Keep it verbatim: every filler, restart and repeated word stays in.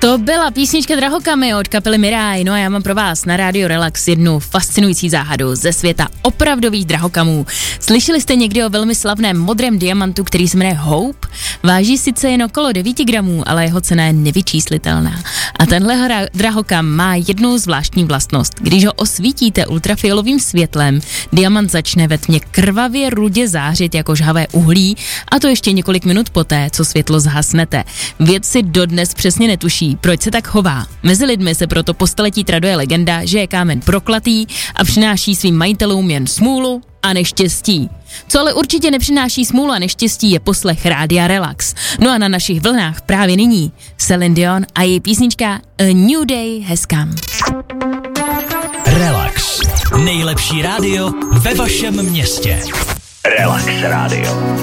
To byla písnička Drahokamy od kapely Mirai, no a já mám pro vás na rádiu Relax jednu fascinující záhadu ze světa opravdových drahokamů. Slyšeli jste někdy o velmi slavném modrém diamantu, který se jmenuje Hope? Váží sice jen okolo devět gramů, ale jeho cena je nevyčíslitelná. A tenhle hra, drahokam má jednu zvláštní vlastnost. Když ho osvítíte ultrafialovým světlem, diamant začne ve tmě krvavě rudě zářit jako žhavé uhlí, a to ještě několik minut poté, co světlo zhasnete. Vědci dodnes přesně netuší, proč se tak chová. Mezi lidmi se proto po staletí traduje legenda, že je kámen prokletý a přináší svým majitelům jen smůlu a neštěstí. Co ale určitě nepřináší smůlu a neštěstí, je poslech Rádia Relax. No a na našich vlnách právě nyní Celine Dion a její písnička A New Day Has Come. Relax. Nejlepší rádio ve vašem městě. Relax Radio.